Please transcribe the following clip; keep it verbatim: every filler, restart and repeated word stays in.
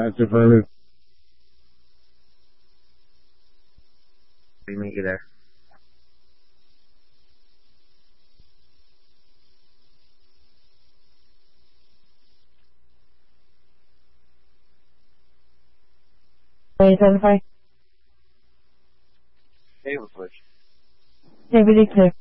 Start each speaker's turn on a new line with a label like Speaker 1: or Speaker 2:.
Speaker 1: That's affirmative.
Speaker 2: We meet you there.
Speaker 3: Identify.
Speaker 2: Hey, Switch.
Speaker 3: Deputy clear.